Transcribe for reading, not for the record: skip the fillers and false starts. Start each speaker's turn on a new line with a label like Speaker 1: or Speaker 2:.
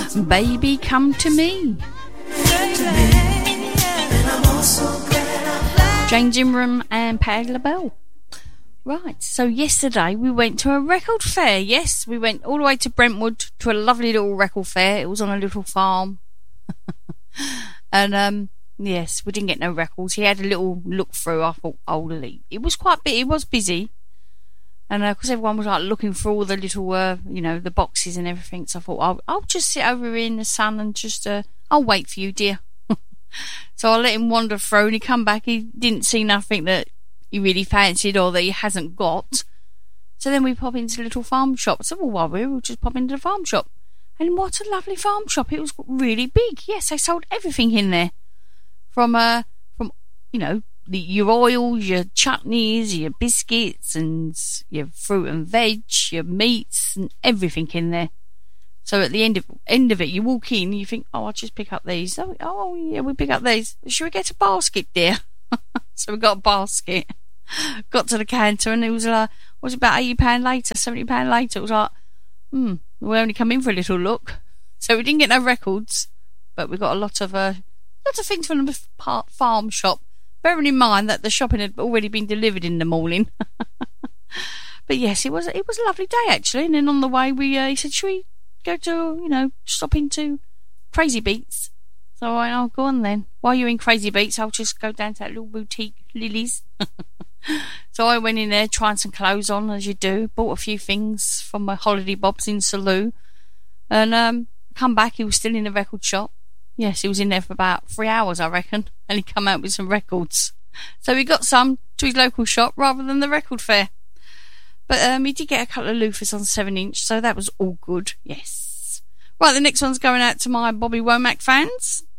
Speaker 1: Baby Come to Me. Jane Zimram and Patti LaBelle. Right, so yesterday we went to a record fair. Yes, we went all the way to Brentwood to a lovely little record fair. It was on a little farm. And yes, we didn't get no records. He had a little look through. I thought, oh, it was quite big. It was busy. And because everyone was like looking for all the little, the boxes and everything. So I thought, I'll just sit over here in the sun and just, I'll wait for you, dear. So I let him wander through, and he come back. He didn't see nothing that he really fancied or that he hasn't got. So then we pop into the little farm shop. So while we'll just pop into the farm shop. And what a lovely farm shop. It was really big. Yes, they sold everything in there. From your oils, your chutneys, your biscuits, and your fruit and veg, your meats, and everything in there. So at the end of it, you walk in, you think, oh, I'll just pick up these. Oh yeah, we pick up these. Should we get a basket, dear? So we got a basket. Got to the counter, and it was about £80 later, £70 later. It was like, we only come in for a little look. So we didn't get no records, but we got a lot of things from the farm shop. Bearing in mind that the shopping had already been delivered in the morning. But yes, it was a lovely day actually. And then on the way, he said, should we go to, stop into Crazy Beats? So I went, oh, go on then. While you're in Crazy Beats, I'll just go down to that little boutique, Lily's. So I went in there trying some clothes on, as you do. Bought a few things from my holiday bobs in Salou. And come back, he was still in the record shop. Yes, he was in there for about 3 hours, I reckon. And he come out with some records. So he got some to his local shop rather than the record fair. But he did get a couple of loafers on 7-inch, so that was all good, yes. Right, the next one's going out to my Bobby Womack fans.